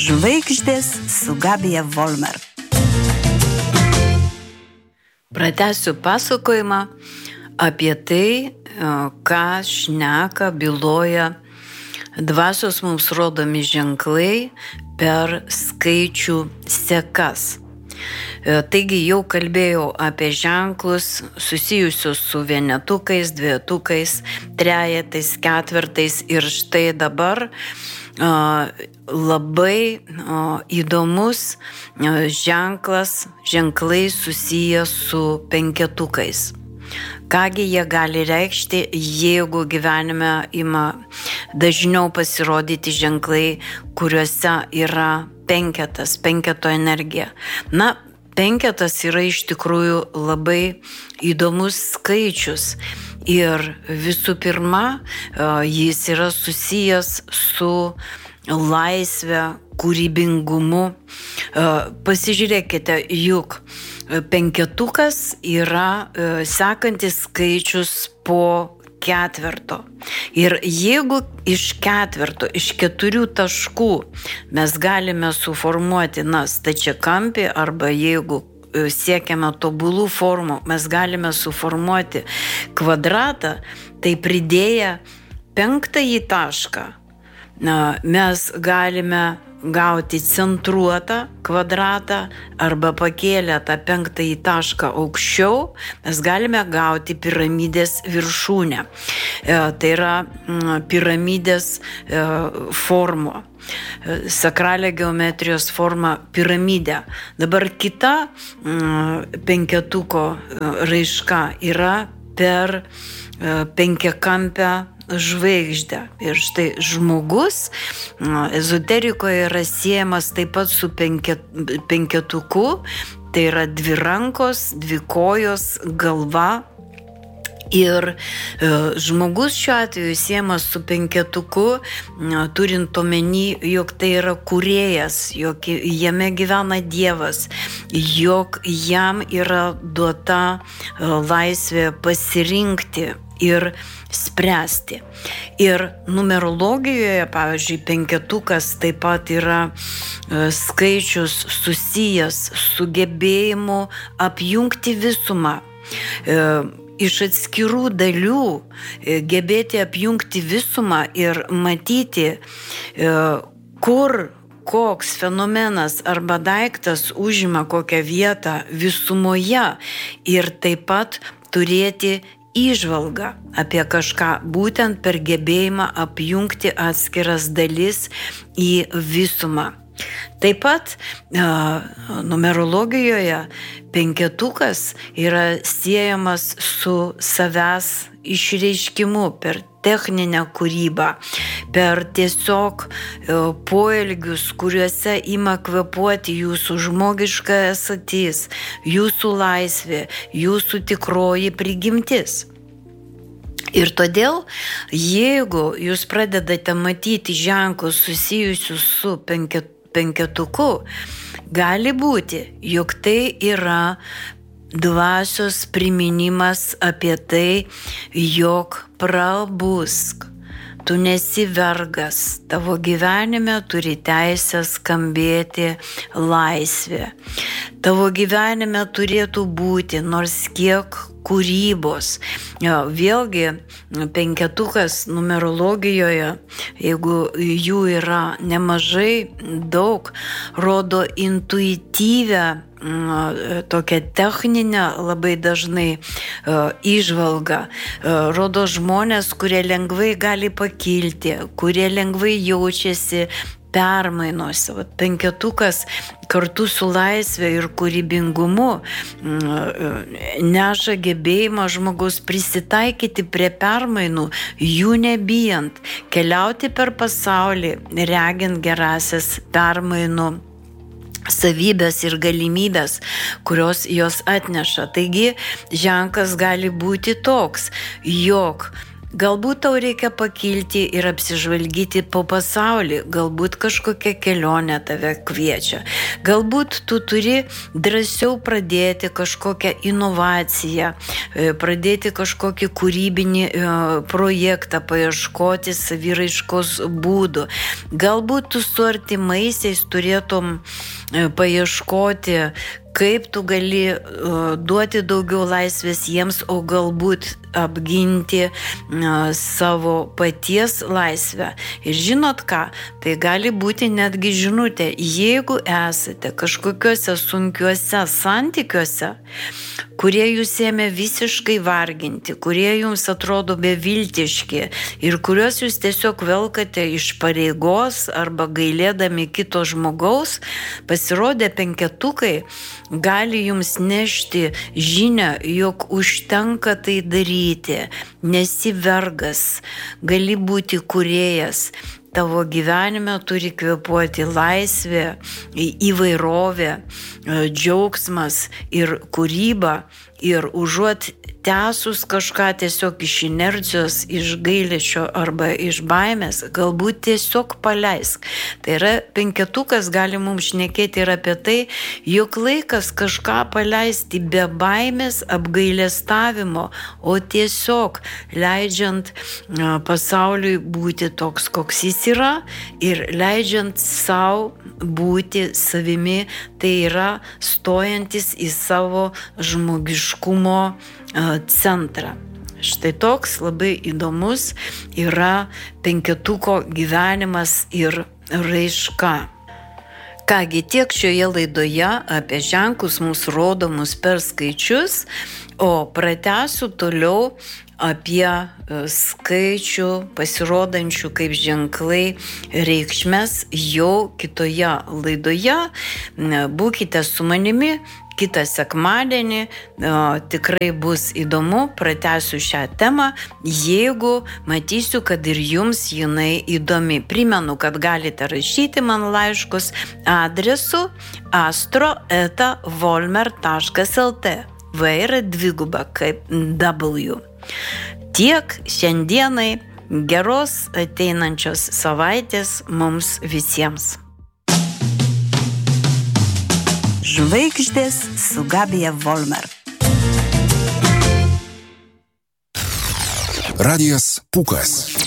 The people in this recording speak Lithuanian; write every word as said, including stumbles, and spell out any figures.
Žvaigždės su Gabija Volmer. Pratęsiu pasakojimą apie tai, ką šneka, byloja dvasios mums rodomi ženklai per skaičių sekas. Taigi jau kalbėjau apie ženklus susijusius su vienetukais, dvietukais, trejetais, ketvertais ir štai dabar uh, labai uh, įdomus uh, ženklas, ženklai susiję su penketukais. Kągi jie gali reikšti, jeigu gyvenime ima dažniau pasirodyti ženklai, kuriuose yra penketas, penketo energija. Na, penketas yra iš tikrųjų labai įdomus skaičius ir visų pirma, jis yra susijęs su laisve, kūrybingumu. Pasižiūrėkite, juk penketukas yra sekantis skaičius po ketverto. Ir jeigu iš ketverto, iš keturių taškų mes galime suformuoti, na, stačiakampį, arba jeigu siekiame tobulų formų, mes galime suformuoti kvadratą, tai pridėję penktąjį tašką, na, mes galime gauti centruotą kvadratą arba pakėlę tą penktąjį tašką aukščiau, mes galime gauti piramidės viršūnę. E, tai yra m, piramidės e, formo. Sakralią geometrijos formą piramidę. Dabar kita m, penketuko raiška yra per e, penkiakampę žvaigždę. Ir štai žmogus ezoterikoje yra siejamas taip pat su penket, penketuku, tai yra dvi rankos, dvi kojos, galva. Ir e, žmogus šiuo atveju siejamas su penketuku, e, turint omeny, jog tai yra kūrėjas, jog jame gyvena Dievas, jog jam yra duota e, laisvė pasirinkti ir spręsti. Ir numerologijoje, pavyzdžiui, penketukas taip pat yra e, skaičius susijęs su gebėjimu apjungti visumą. E, iš atskirų dalių e, gebėti apjungti visumą ir matyti, e, kur koks fenomenas arba daiktas užima kokią vietą visumoje ir taip pat turėti įžvalgą apie kažką, būtent per gebėjimą apjungti atskiras dalis į visumą. Taip pat numerologijoje penketukas yra siejamas su savęs išreiškimu per techninę kūrybą, per tiesiog poelgius, kuriuose ima kvėpuoti jūsų žmogiška esatis, jūsų laisvė, jūsų tikroji prigimtis. Ir todėl, jeigu jūs pradedate matyti ženklus susijusius su penket, penketuku, gali būti, jog tai yra dvasios priminimas apie tai, jog prabusk. Tu nesi vergas, tavo gyvenime turi teisę skambėti laisvė. Tavo gyvenime turėtų būti nors kiek kūrybos. Vėlgi, penketukas numerologijoje, jeigu jų yra nemažai, daug, rodo intuityvę, tokią techninę labai dažnai įžvalgą, rodo žmonės, kurie lengvai gali pakilti, kurie lengvai jaučiasi permainose. Vat penketukas kartu su laisvė ir kūrybingumu neša gebėjimą žmogus prisitaikyti prie permainų, jų nebijant, keliauti per pasaulį, regint gerasias permainų savybės ir galimybės, kurios jos atneša. Taigi ženklas gali būti toks, jog Galbūt tau reikia pakilti ir apsižvalgyti po pasaulį, galbūt kažkokia kelionė tave kviečia, galbūt tu turi drąsiau pradėti kažkokią inovaciją, pradėti kažkokį kūrybinį projektą, paieškoti saviraiškos būdų. Galbūt tu su artimaisiais turėtum paieškoti, kaip tu gali uh, duoti daugiau laisvės jiems, o galbūt apginti uh, savo paties laisvę. Ir žinot ką, tai gali būti netgi žinutė, jeigu esate kažkokiuose sunkiuose santykiuose, kurie jūs ėmė visiškai varginti, kurie jums atrodo beviltiški ir kuriuos jūs tiesiog velkate iš pareigos arba gailėdami kito žmogaus, pasirodė penketukai, gali jums nešti žinią, jog užtenka tai daryti, nesi vergas, gali būti kūrėjas. Tavo gyvenime turi kvėpuoti laisvė, įvairovė, džiaugsmas ir kūryba. Ir užuot tęsus kažką tiesiog iš inercijos, iš gailesčio arba iš baimės, galbūt tiesiog paleisk. Tai yra penketukas gali mums šnekėti ir apie tai, jog laikas kažką paleisti be baimės, apgailestavimo, o tiesiog leidžiant pasauliui būti toks, koks jis yra ir leidžiant savo būti savimi, tai yra stojantis į savo žmogiškumo centrą. Štai toks labai įdomus yra penketuko gyvenimas ir raiška. Kągi, tiek šioje laidoje apie ženklus mūsų rodomus per skaičius, o pratęsiu toliau apie skaičių pasirodančių kaip ženklai reikšmes jau kitoje laidoje. Būkite su manimi. Kitą sekmadienį o, tikrai bus įdomu, pratęsiu šią temą, jeigu matysiu, kad ir jums jinai įdomi. Primenu, kad galite rašyti man laiškus adresu astro eta volmer taškas lt. V yra dviguba kaip W. Tiek šiandienai, geros ateinančios savaitės mums visiems. Žvaigždės su Gabija Volmer. Radijas Pūkas.